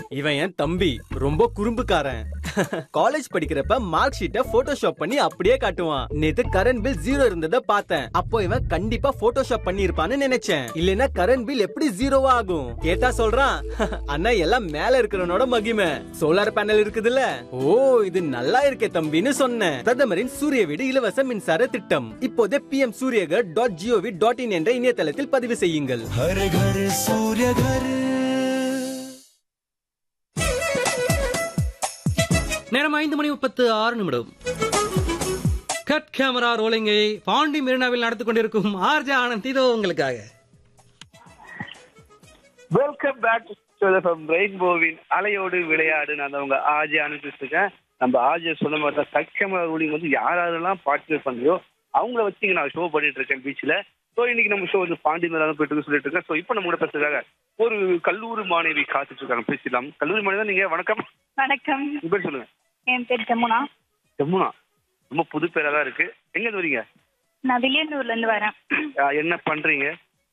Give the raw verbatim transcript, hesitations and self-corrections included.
இவன் என் தம்பி, ரொம்ப குறும்புக்காரன். காலேஜ் படிக்கிறப்ப மார்க் ஷீட்டை போட்டோஷாப் பண்ணி அப்படியே காட்டுவான். நேத்து கரண்ட் பில் ஜீரோ இருந்ததை பார்த்தேன். அப்போ இவன் கண்டிப்பா போட்டோஷாப் பண்ணி இருப்பான்னு நினைச்சேன். இல்லனா கரண்ட் பில் எப்படி ஜீரோவா ஆகும்? கேட்டா சொல்றான், அண்ணா எல்லாம் மேல இருக்கிறவனோட மகிமை. சோலார் பேனல் இருக்குதுல்ல. ஓ, இது நல்லா இருக்கே தம்பின்னு சொன்னேன். பிரதமரின் சூரிய வீடு இலவச மின்சார திட்டம். இப்போதே B M Surya Ghar dot gov dot in என்ற இணையதளத்தில் பதிவு செய்யுங்கள். हर घर सूर्य घर. நேரம் ஐந்து மணி முப்பத்து ஆறு நிமிடம். கட் கேமரா ரோலிங்கை பாண்டி மெரினாவில் நடத்தி கொண்டிருக்கும் ஆர்ஜே ஆனந்த் இதோ உங்களுக்காக. வெல்கம் பேக் டு ரெயின்போவின் அலையோடு விளையாடு. நான் அவங்க ஆர்ஜே ஆனந்த் இருக்கேன். நம்ம ஆர்ஜே சொன்ன மாதிரி தான் கட் கேமரா ரோலிங் வந்து யாரெல்லாம் பார்ட்டிசிபேட் பண்றியோ அவங்கள வச்சு நான் ஷோ பண்ணிட்டு இருக்கேன் பீச்சில். ஸோ இன்னைக்கு நம்ம ஷோ வந்து பாண்டி மேலாம் போயிட்டு சொல்லிட்டு இருக்கேன். ஸோ இப்போ நம்ம கூட பேசுறதுக்காக ஒரு கல்லூரி மாணவி காத்துட்டு இருக்காங்க, பேசலாம். கல்லூரி மாணவி தான் நீங்க. வணக்கம். வணக்கம். உங்க பேர் சொல்லுங்க. என் பேர் ஜமுனா. ஜமுனா, ரொம்ப புது பேரா தான் இருக்கு. எங்க இருந்து வரீங்க? நான் வில்லியனூர்ல இருந்து வரேன். என்ன பண்றீங்க?